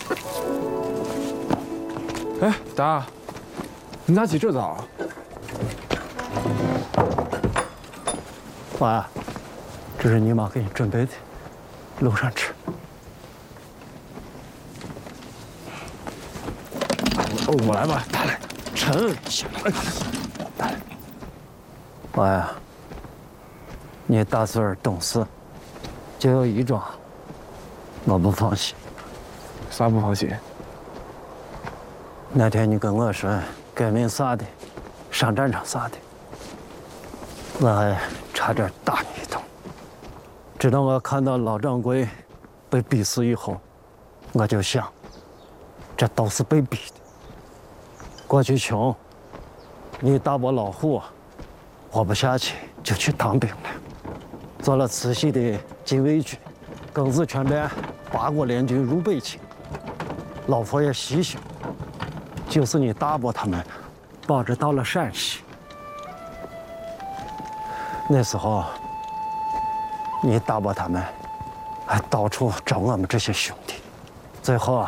哎，达，你咋起这早啊？ 娃，这是你妈给你准备的，路上吃。 哦，我来吧，达来，沉，行了，达来。 娃呀，你大孙儿懂事，就有一桩，我不放心。 啥不放心？ 那天你跟我说革命啥的，上战场啥的，我还差点打你一通。直到我看到老掌柜被逼死以后，我就想，这都是被逼的。过去穷，你大伯老虎活不下去就去当兵了，做了慈禧的禁卫军，庚子全变，8国联军入北京，老佛爷袭胸，就是你大伯他们保着到了陕西。那时候，你大伯他们还到处找我们这些兄弟，最后